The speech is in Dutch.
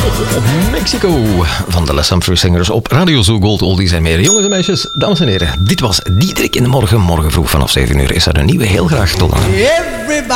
Mexico van de Les Humphrey Singers op Radio Zo Gold Oldies en meer. Jongens en meisjes, dames en heren, dit was Diederik in de Morgen. Morgen vroeg vanaf 7 uur is er een nieuwe. Heel graag tot dan.